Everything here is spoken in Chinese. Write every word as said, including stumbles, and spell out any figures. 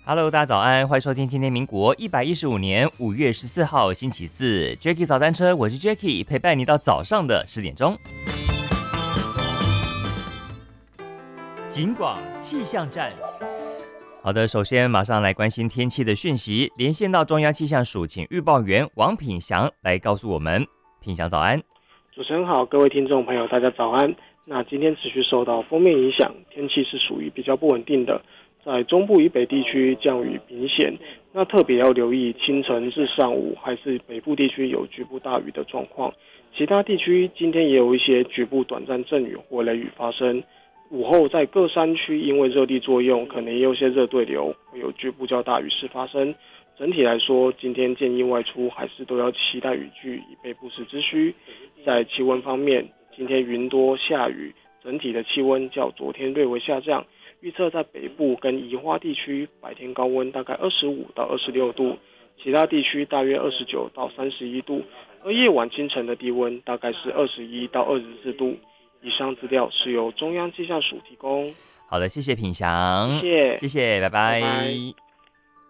Hello，大家早安，欢迎收听今天民国一百一十五年五月十四号星期四 ，Jacky 早单车，我是 Jacky， 陪伴你到早上的十点钟。警广气象站。好的，首先马上来关心天气的讯息，连线到中央气象署，请预报员王品祥来告诉我们。品祥早安。 主持人好，各位听众朋友大家早安。那今天持续受到锋面影响，天气是属于比较不稳定的，在中部以北地区降雨明显，那特别要留意清晨至上午还是北部地区有局部大雨的状况，其他地区今天也有一些局部短暂阵雨或雷雨发生。午后在各山区因为热力作用，可能也有些热对流，会有局部较大雨势发生。整体来说，今天建议外出还是都要携带雨具以备不时之需。在气温方面，今天云多下雨，整体的气温较昨天略微下降。预测在北部跟宜花地区白天高温大概二十五到二十六度，其他地区大约二十九到三十一度，而夜晚清晨的低温大概是二十一到二十四度。以上资料是由中央气象署提供。 好的，谢谢品祥， 谢谢， 谢谢，拜拜。 拜拜。